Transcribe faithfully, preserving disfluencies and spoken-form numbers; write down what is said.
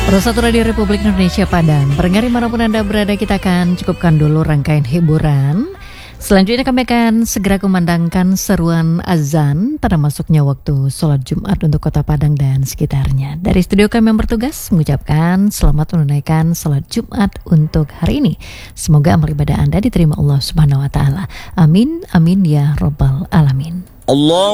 Satu Radio Republik Indonesia Padang. Pendengar dimanapun Anda berada, kita akan cukupkan dulu rangkaian hiburan. Selanjutnya kami akan segera kumandangkan seruan azan pada masuknya waktu sholat Jumat untuk Kota Padang dan sekitarnya. Dari studio kami yang bertugas mengucapkan selamat menunaikan sholat Jumat untuk hari ini. Semoga amal ibadah Anda diterima Allah Subhanahu Wa Taala. Amin, amin ya Rabbal Alamin. Allah